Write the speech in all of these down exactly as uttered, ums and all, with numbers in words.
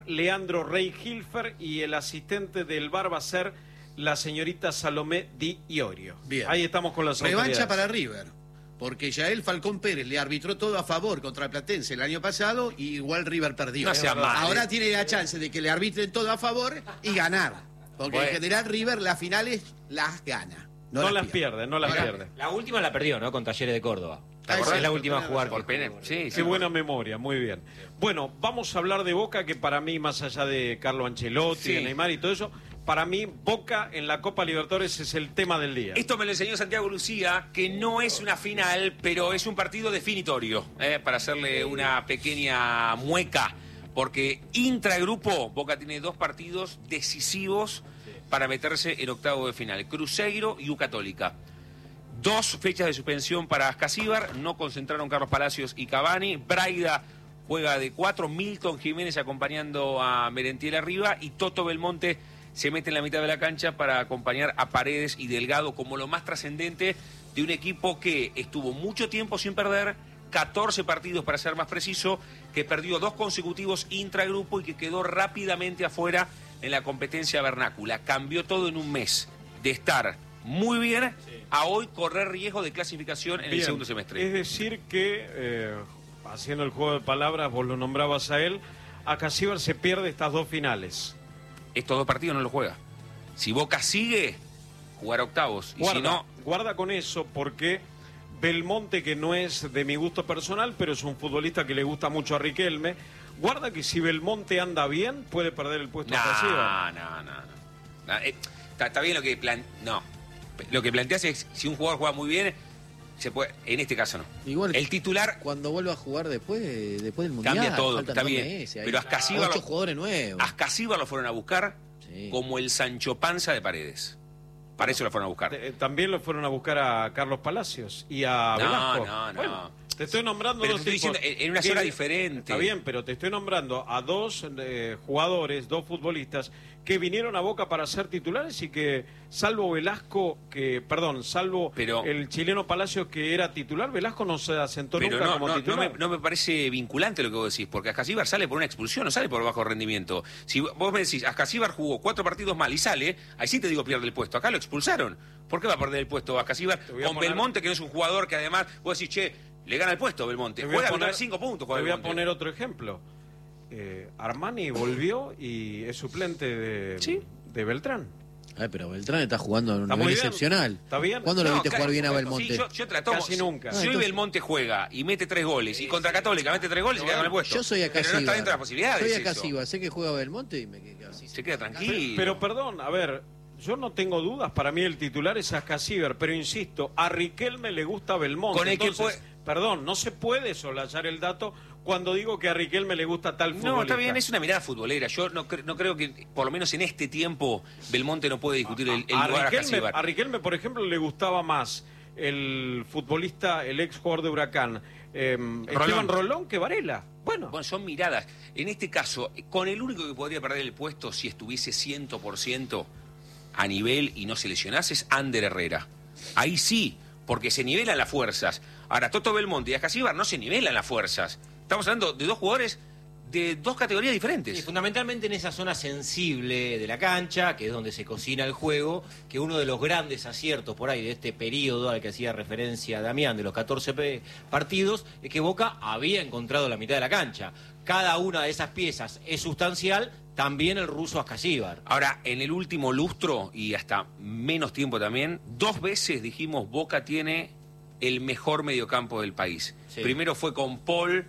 Leandro Rey Hilfer, y el asistente del V A R va a ser la señorita Salomé Di Iorio. Bien. Ahí estamos con las Revancha autoridades. para River, porque Yael Falcón Pérez le arbitró todo a favor contra el Platense el año pasado y igual River perdió. No sea mal, Ahora eh. tiene la chance de que le arbitren todo a favor y ganar, porque Bueno. en general River las finales las gana. No, no las pierde, no las Ahora, pierde. La última la perdió, ¿no? Con Talleres de Córdoba. Ah, Es exacto, la última a tenés jugar. razón. Por pene, sí, Qué sí. buena memoria, muy bien. Bueno, vamos a hablar de Boca, que para mí, más allá de Carlo Ancelotti, Sí. de Neymar y todo eso, para mí Boca en la Copa Libertadores es el tema del día. Esto me lo enseñó Santiago Lucía, que no es una final, pero es un partido definitorio, eh, para hacerle una pequeña mueca, porque intragrupo Boca tiene dos partidos decisivos para meterse en octavo de final, Cruzeiro y U Católica. Dos fechas de suspensión para Ascasíbar, no concentraron Carlos Palacios y Cavani, Braida juega de cuatro, Milton Jiménez acompañando a Merentiel arriba y Toto Belmonte se mete en la mitad de la cancha para acompañar a Paredes y Delgado como lo más trascendente de un equipo que estuvo mucho tiempo sin perder, catorce partidos para ser más preciso, que perdió dos consecutivos intragrupo y que quedó rápidamente afuera en la competencia vernácula. Cambió todo en un mes de estar muy bien a hoy correr riesgo de clasificación en Bien. el segundo semestre. Es decir que, eh, haciendo el juego de palabras, vos lo nombrabas a él, Ascasíbar se pierde estas dos finales. Estos dos partidos no los juega. Si Boca sigue, jugará octavos. Y Guarda, si no, guarda con eso, porque Belmonte, que no es de mi gusto personal, pero es un futbolista que le gusta mucho a Riquelme, guarda que si Belmonte anda bien, puede perder el puesto a Ascasíbar. no, no, no, no. No, eh, está, está bien lo que plan... No. Lo que planteas es si un jugador juega muy bien, se puede. En este caso no. Igual El titular cuando vuelva a jugar después, después del Mundial. cambia todo, faltan está dos bien. meses, hay Pero Ascasíbar ocho lo- jugadores nuevos. Ascasíbar lo fueron a buscar Sí. como el Sancho Panza de Paredes. Para eso lo fueron a buscar. Eh, También lo fueron a buscar a Carlos Palacios y a No, Velasco. no, no. Bueno, te estoy nombrando Pero dos te estoy tipos diciendo, en- en una que- zona diferente. Está bien, pero te estoy nombrando a dos eh, jugadores, dos futbolistas que vinieron a Boca para ser titulares y que, salvo Velasco, que perdón, salvo Pero- el chileno Palacios que era titular, Velasco no se asentó Pero nunca no, como no, no, titular. me, no me parece vinculante lo que vos decís, porque Ascasíbar sale por una expulsión, no sale por bajo rendimiento. Si vos me decís, Ascasíbar jugó cuatro partidos mal y sale, ahí sí te digo pierde el puesto. Acá lo expulsaron. ¿Por qué va a perder el puesto Ascasíbar voy a con poner- Belmonte, que no es un jugador que además vos decís, che, le gana el puesto Belmonte? Te voy a Juega a poner- ganar cinco puntos. Te juega voy a Belmonte. poner otro ejemplo. Eh, Armani volvió y es suplente de, Sí. de Beltrán. Ay, pero Beltrán está jugando a un Está nivel muy bien. excepcional. ¿Está bien? ¿Cuándo lo No, viste claro, jugar bien a sí, Belmonte? yo, yo te la tomo. Casi nunca. Si Ah, hoy entonces- Belmonte juega y mete tres goles y contra Católica mete tres goles, se queda con el puesto. Yo soy acá Pero no está dentro de las posibilidades. Soy eso. Ascasíbar, sé que juega Belmonte y me quedo así. Se queda tranquilo. Pero perdón, a ver, yo no tengo dudas, para mí el titular es Ascasíbar, pero insisto, a Riquelme le gusta Belmonte. Con el que Entonces, puede- perdón, no se puede soslayar el dato cuando digo que a Riquelme le gusta tal futbolista. No, está bien, es una mirada futbolera. Yo no, cre- no creo que, por lo menos en este tiempo, Belmonte no puede discutir el, el a, lugar a Riquelme, Ascasíbar. a Riquelme, por ejemplo, le gustaba más el futbolista, el ex jugador de Huracán, eh, Esteban Rolón, que Varela. Bueno, Bueno, son miradas. En este caso, con el único que podría perder el puesto si estuviese cien por ciento a nivel y no se lesionase es Ander Herrera. Ahí sí, porque se nivelan las fuerzas. Ahora, Toto Belmonte y Ascasíbar no se nivelan las fuerzas. Estamos hablando de dos jugadores de dos categorías diferentes. Sí, fundamentalmente en esa zona sensible de la cancha, que es donde se cocina el juego, que uno de los grandes aciertos por ahí de este periodo al que hacía referencia Damián, de los catorce pe- partidos, es que Boca había encontrado la mitad de la cancha. Cada una de esas piezas es sustancial, también el ruso Ascasíbar. Ahora, en el último lustro, y hasta menos tiempo también, dos veces dijimos Boca tiene el mejor mediocampo del país. Sí. Primero fue con Paul,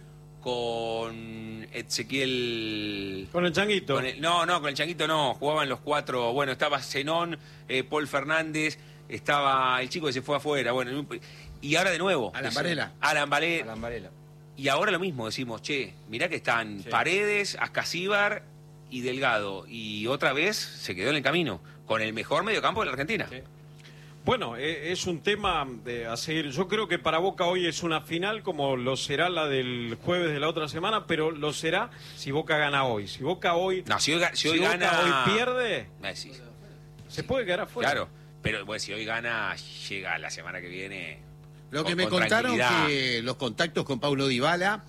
con Ezequiel... con el Changuito. Con el- no, no, con el Changuito no, jugaban los cuatro, bueno, estaba Zenón, eh, Paul Fernández, estaba el chico que se fue afuera, bueno, y ahora de nuevo. Alan es- Varela. Alan Varela. Alan Varela. Y ahora lo mismo, decimos, che, mirá que están Sí. Paredes, Ascasíbar y Delgado, y otra vez se quedó en el camino, con el mejor mediocampo de la Argentina. Sí. Bueno, eh, es un tema de a seguir. Yo creo que para Boca hoy es una final como lo será la del jueves de la otra semana, pero lo será si Boca gana hoy. Si Boca hoy, No, si hoy, ga- si si hoy Boca gana... hoy pierde, Ah, sí, se puede quedar afuera. claro, pero bueno, si hoy gana, llega la semana que viene... Lo que con- me con contaron tranquilidad. que los contactos con Paulo Dybala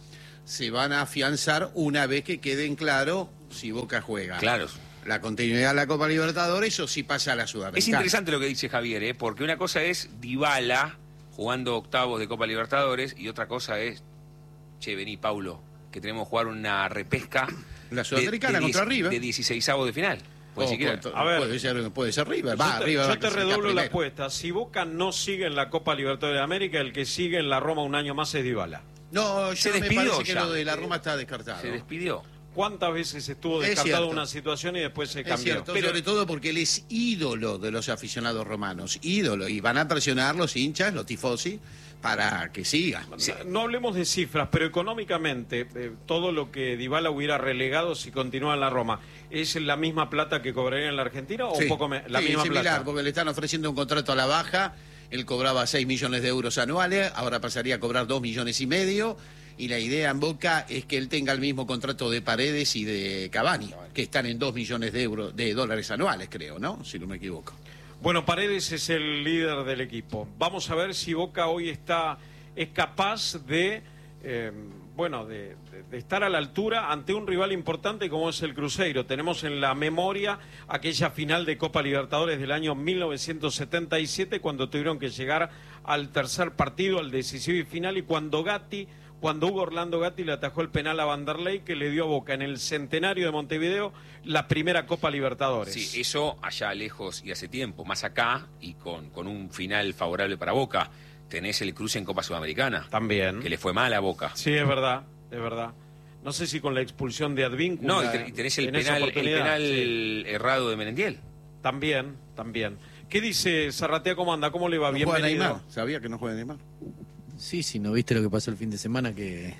se van a afianzar una vez que queden claro si Boca juega. Claro. La continuidad de la Copa Libertadores o si pasa a la Sudamericana. Es interesante lo que dice Javier, ¿eh? Porque una cosa es Dybala jugando octavos de Copa Libertadores y otra cosa es, che, vení, Paulo, que tenemos que jugar una repesca la Sudamericana de, de contra diez, River. De dieciseisavos de final. Pues Oh, siquiera. puede, A ver. puede ser, puede ser River. Yo Va, te, River yo va a te clasificar redoblo la primero. apuesta. Si Boca no sigue en la Copa Libertadores de América, el que sigue en la Roma un año más es Dybala. No, yo Se me despidió parece que ya. lo de la Roma está descartado. Se despidió. ¿Cuántas veces estuvo Es descartado cierto. una situación y después se Es cambió? cierto, Pero- sobre todo porque él es ídolo de los aficionados romanos, ídolo, y van a presionar los hinchas, los tifosi, para que siga. No hablemos de cifras, pero económicamente, eh, todo lo que Dybala hubiera relegado si continúa en la Roma, ¿es la misma plata que cobraría en la Argentina o Sí, un poco me- la sí, misma similar, plata? porque le están ofreciendo un contrato a la baja, él cobraba seis millones de euros anuales, ahora pasaría a cobrar dos millones y medio, y la idea en Boca es que él tenga el mismo contrato de Paredes y de Cavani, que están en dos millones de euros, de dólares anuales, creo, ¿no? Si no me equivoco. Bueno, Paredes es el líder del equipo. Vamos a ver si Boca hoy está es capaz de, eh, bueno, de, de- de estar a la altura ante un rival importante como es el Cruzeiro. Tenemos en la memoria aquella final de Copa Libertadores del año mil novecientos setenta y siete, cuando tuvieron que llegar al tercer partido, al decisivo y final, y cuando Gatti, cuando Hugo Orlando Gatti le atajó el penal a Vanderlei, que le dio a Boca en el centenario de Montevideo la primera Copa Libertadores. Sí, eso allá lejos y hace tiempo. Más acá y con, con un final favorable para Boca. Tenés el cruce en Copa Sudamericana. También. Que le fue mal a Boca. Sí, es verdad, es verdad. No sé si con la expulsión de Advíncula. No, y ten- y tenés el en esa penal, el oportunidad, penal sí. errado de Merendiel. También, también. ¿Qué dice Zarratea? ¿Cómo anda? ¿Cómo le va? No juega Bienvenido. Neymar, sabía que no juega Neymar. Sí, sí, ¿no viste lo que pasó el fin de semana? Que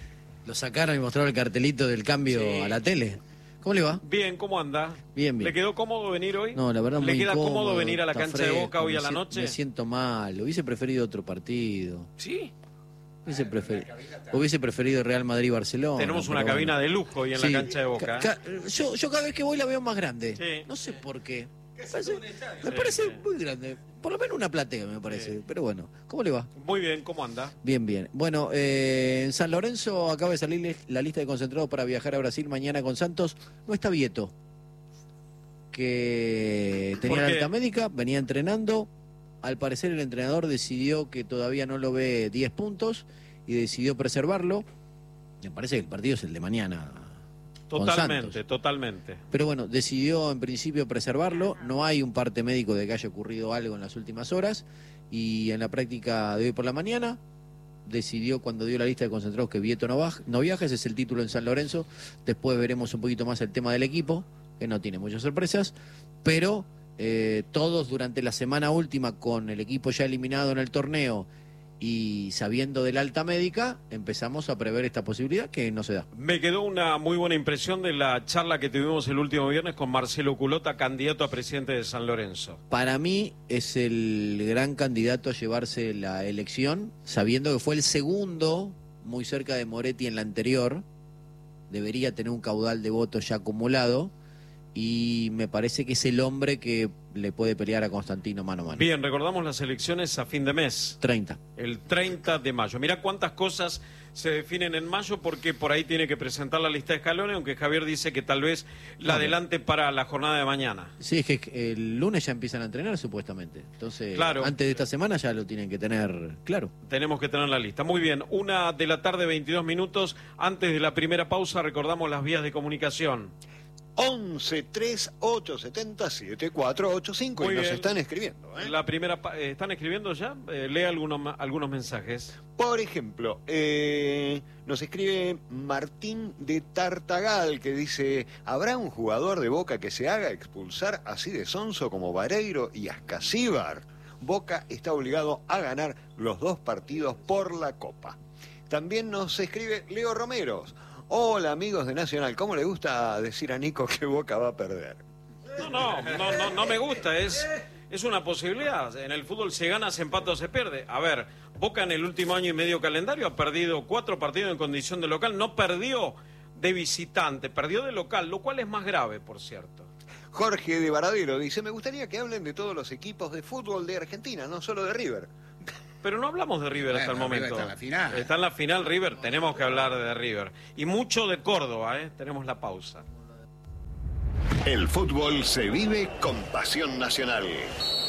lo sacaron y mostraron el cartelito del cambio Sí. a la tele. ¿Cómo le va? Bien, ¿cómo anda? Bien, bien. ¿Le quedó cómodo venir hoy? No, la verdad ¿Le muy queda cómodo incómodo, venir a la está cancha de fresco, Boca hoy me a la sien- noche? Me siento mal. Hubiese preferido otro partido. Sí. Hubiese, prefer- hubiese preferido Real Madrid-Barcelona. Tenemos una pero cabina bueno. de lujo hoy en Sí, la cancha de Boca. ca- ¿eh? ca- yo, yo cada vez que voy la veo más grande. Sí. No sé por qué. Me parece, me Sí, parece sí. muy grande. Por lo menos una platea, me parece. Sí. Pero bueno, ¿cómo le va? Muy bien, ¿cómo anda? Bien, bien. Bueno, eh, en San Lorenzo acaba de salir la lista de concentrados para viajar a Brasil mañana con Santos. No está Vieto, que tenía ¿Por la qué? alta médica, venía entrenando. Al parecer el entrenador decidió que todavía no lo ve diez puntos y decidió preservarlo. Me parece que el partido es el de mañana. con Totalmente, Santos. totalmente. Pero bueno, decidió en principio preservarlo. No hay un parte médico de que haya ocurrido algo en las últimas horas. Y en la práctica de hoy por la mañana decidió, cuando dio la lista de concentrados, que Vieto no, baj- no viaja. Ese es el título en San Lorenzo. Después veremos un poquito más el tema del equipo, que no tiene muchas sorpresas. Pero eh, todos durante la semana última, con el equipo ya eliminado en el torneo y sabiendo del alta médica, empezamos a prever esta posibilidad que no se da. Me quedó una muy buena impresión de la charla que tuvimos el último viernes con Marcelo Culota, candidato a presidente de San Lorenzo. Para mí es el gran candidato a llevarse la elección, sabiendo que fue el segundo, muy cerca de Moretti en la anterior. Debería tener un caudal de votos ya acumulado y me parece que es el hombre que le puede pelear a Constantino mano a mano. Bien, recordamos las elecciones a fin de mes, treinta. el treinta de mayo. Mira cuántas cosas se definen en mayo, porque por ahí tiene que presentar la lista de escalones, aunque Javier dice que tal vez la No, adelante para la jornada de mañana. Sí, es que el lunes ya empiezan a entrenar supuestamente. Entonces, Claro. antes de esta semana ya lo tienen que tener claro. Tenemos que tener la lista. Muy bien, una de la tarde, veintidós minutos. Antes de la primera pausa, recordamos las vías de comunicación. once tres ocho setenta siete cuatro ocho cinco Muy y nos bien. están escribiendo. ¿eh? La primera, pa- eh, ¿están escribiendo ya? Eh, lea algunos, ma- algunos mensajes. Por ejemplo, eh, nos escribe Martín de Tartagal que dice: ¿habrá un jugador de Boca que se haga expulsar así de sonso como Vareiro y Ascasíbar? Boca está obligado a ganar los dos partidos por la Copa. También nos escribe Leo Romeros. Hola amigos de Nacional, ¿cómo le gusta decir a Nico que Boca va a perder? No, no, no, no, no me gusta, es, es una posibilidad. En el fútbol se gana, se empata o se pierde. A ver, Boca en el último año y medio calendario ha perdido cuatro partidos en condición de local, no perdió de visitante, perdió de local, lo cual es más grave, por cierto. Jorge de Varadero dice: me gustaría que hablen de todos los equipos de fútbol de Argentina, no solo de River. pero no hablamos de River hasta el Bueno, River momento. está en la final. Está en la final River, tenemos que hablar de River. Y mucho de Córdoba, ¿eh? Tenemos la pausa. El fútbol se vive con pasión nacional.